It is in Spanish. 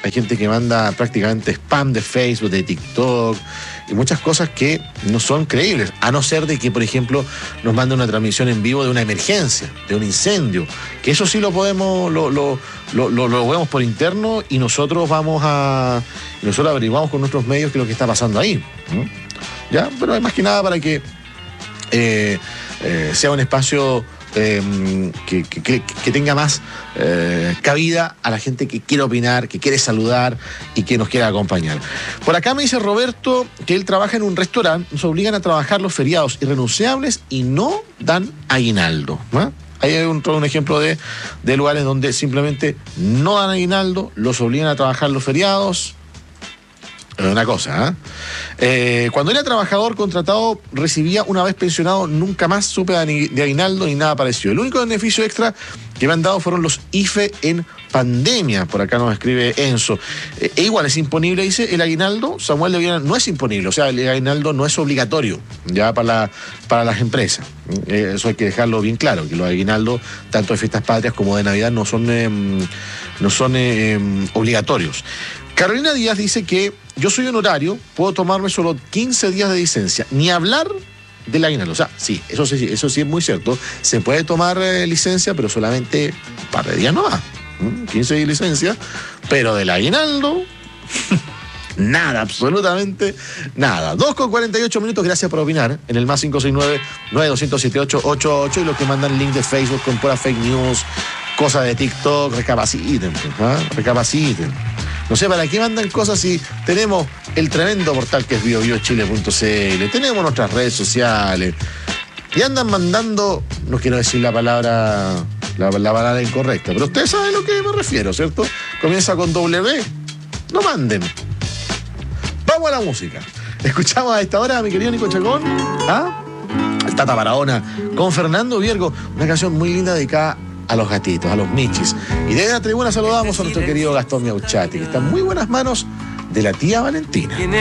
hay gente que manda prácticamente spam de Facebook, de TikTok y muchas cosas que no son creíbles, a no ser de que, por ejemplo, nos mande una transmisión en vivo de una emergencia, de un incendio, que eso sí lo podemos, lo vemos por interno y nosotros averiguamos con nuestros medios qué es lo que está pasando ahí. ¿Ya? Pero es más que nada para que sea un espacio que tenga más cabida a la gente que quiere opinar, que quiere saludar y que nos quiera acompañar. Por acá me dice Roberto que él trabaja en un restaurante, nos obligan a trabajar los feriados irrenunciables y no dan aguinaldo, ¿no? Ahí hay un ejemplo de lugares donde simplemente no dan aguinaldo, los obligan a trabajar los feriados. Una cosa, cuando era trabajador contratado, recibía una vez pensionado, nunca más supe de aguinaldo ni nada parecido. El único beneficio extra que me han dado fueron los IFE en pandemia. Por acá nos escribe Enzo. Igual es imponible, dice, el aguinaldo, Samuel de Viena, no es imponible, o sea, el aguinaldo no es obligatorio ya para las empresas. Eso hay que dejarlo bien claro, que los aguinaldos, tanto de fiestas patrias como de Navidad, no son obligatorios. Carolina Díaz dice que yo soy honorario, puedo tomarme solo 15 días de licencia, ni hablar del aguinaldo. O sea, sí, eso sí es muy cierto. Se puede tomar licencia, pero solamente un par de días no va. 15 días de licencia, pero del aguinaldo, nada, absolutamente nada. 2:48 gracias por opinar en el más 569-9200-7888 y los que mandan link de Facebook con pura fake news, cosas de TikTok, recapaciten. No sé para qué mandan cosas si tenemos el tremendo portal que es biobiochile.cl, tenemos nuestras redes sociales y andan mandando, no quiero decir la palabra incorrecta, pero ustedes saben a lo que me refiero, ¿cierto? Comienza con W, no manden. Vamos a la música. Escuchamos a esta hora a mi querido Nico Chacón, al Tata Barahona, con Fernando Viergo, una canción muy linda dedicada a los gatitos, a los michis. Y desde la tribuna saludamos a nuestro querido Gastón Miauchati, que está en muy buenas manos de la tía Valentina.